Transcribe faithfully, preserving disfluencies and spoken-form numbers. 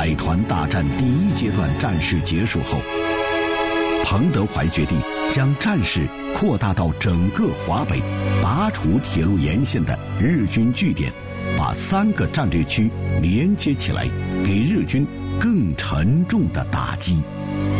百团大战第一阶段战事结束后，彭德怀决定将战事扩大到整个华北，拔除铁路沿线的日军据点，把三个战略区连接起来，给日军更沉重的打击。